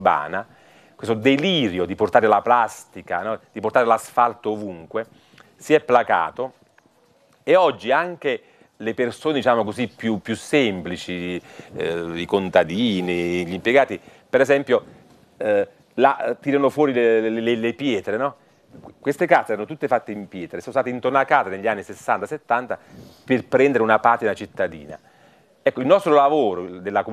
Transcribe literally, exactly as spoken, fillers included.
urbana, questo delirio di portare la plastica, no? Di portare l'asfalto ovunque, si è placato e oggi anche le persone, diciamo così, più, più semplici, eh, i contadini, gli impiegati, per esempio, eh, la, tirano fuori le, le, le pietre, no? Queste case erano tutte fatte in pietre, sono state intonacate negli anni sessanta settanta per prendere una patina cittadina. Ecco, il nostro lavoro della comunità